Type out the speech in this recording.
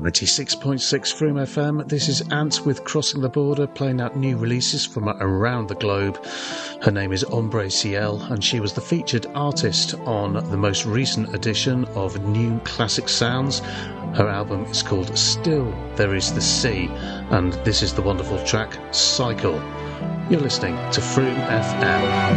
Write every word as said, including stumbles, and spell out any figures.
ninety-six point six Froome F M. This is Ant with Crossing the Border, playing out new releases from around the globe. Her name is Ombre Ciel, and she was the featured artist on the most recent edition of New Classic Sounds. Her album is called Still There Is the Sea, and this is the wonderful track Cycle. You're listening to Froome F M.